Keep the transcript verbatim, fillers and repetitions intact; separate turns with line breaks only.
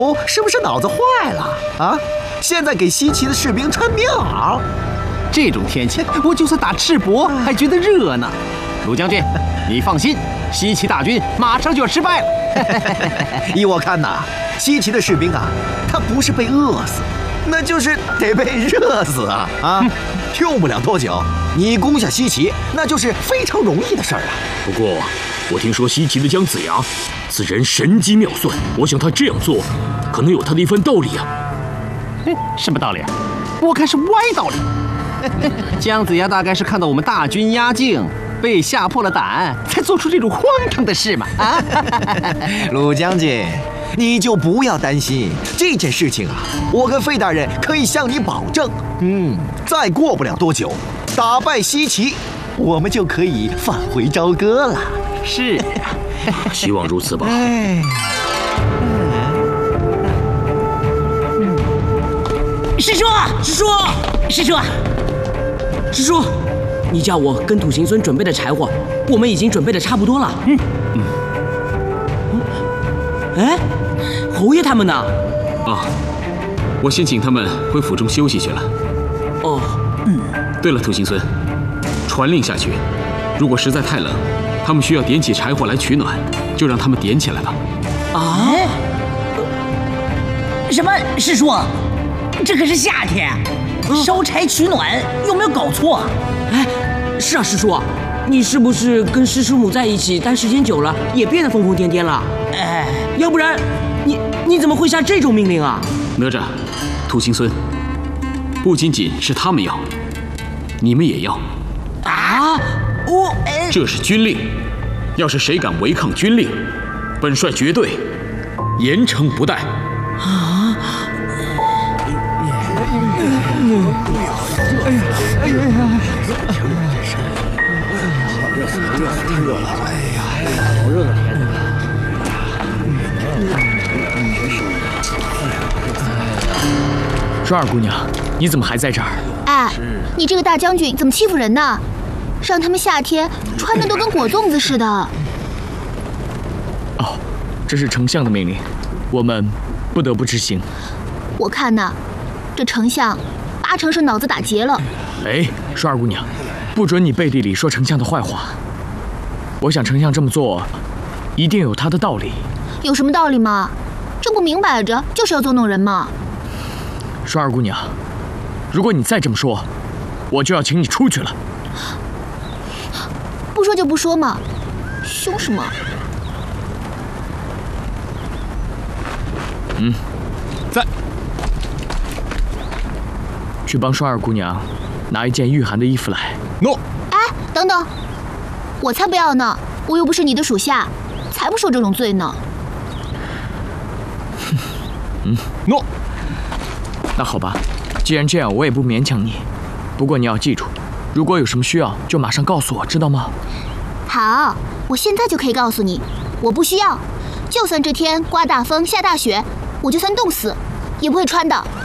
哦，是不是脑子坏了啊？现在给西岐的士兵穿棉袄，
这种天气，我就算打赤膊还觉得热呢。卢将军，你放心，西岐大军马上就要失败了。
依我看呐，西岐的士兵啊，他不是被饿死，那就是得被热死啊！啊，用不了多久，你攻下西岐，那就是非常容易的事儿啊。
不过，我听说西岐的姜子牙，此人神机妙算，我想他这样做，可能有他的一番道理啊。
什么道理啊？我看是歪道理。姜子牙大概是看到我们大军压境，被吓破了胆，才做出这种荒唐的事嘛！啊，
鲁将军，你就不要担心这件事情啊！我跟费大人可以向你保证，嗯，再过不了多久，打败西岐，我们就可以返回朝歌了。
是，
希望如此吧。
哎，
师叔，师叔，师叔，师叔，你叫我跟土行孙准备的柴火，我们已经准备的差不多了。嗯嗯。哎，侯爷他们呢？
啊，我先请他们回府中休息去了。
哦，嗯。
对了，土行孙，传令下去，如果实在太冷，他们需要点起柴火来取暖，就让他们点起来吧。
啊？什么，师叔？这可是夏天，烧柴取暖，有没有搞错啊？哎，是啊，师叔，你是不是跟师师母在一起待时间久了，也变得疯疯癫癫了？哎，要不然，你你怎么会下这种命令啊？
哪吒，土行孙，不仅仅是他们要，你们也要。
啊？我……哎，
这是军令，要是谁敢违抗军令，本帅绝对严惩不贷。
啊！
哎呀，哎呀，太热了！哎呀，好热的天呐！
双儿姑娘，你怎么还在这儿？
哎，你这个大将军怎么欺负人呢？让他们夏天穿的都跟果粽子似的。
哦，这是丞相的命令，我们不得不执行。
我看呐，这丞相八成是脑子打结了。
哎，双儿姑娘，不准你背地里说丞相的坏话。我想丞相这么做，一定有他的道理。
有什么道理吗？这不明摆着就是要捉弄人吗？
双儿姑娘，如果你再这么说，我就要请你出去了。
不说就不说嘛，凶什么？
嗯，在。去帮双儿姑娘拿一件御寒的衣服来。
诺。
哎，等等，我才不要呢！我又不是你的属下，才不受这种罪呢。
嗯，诺。那好吧，既然这样，我也不勉强你。不过你要记住，如果有什么需要，就马上告诉我，知道吗？
好，我现在就可以告诉你，我不需要。就算这天刮大风、下大雪，我就算冻死，也不会穿的。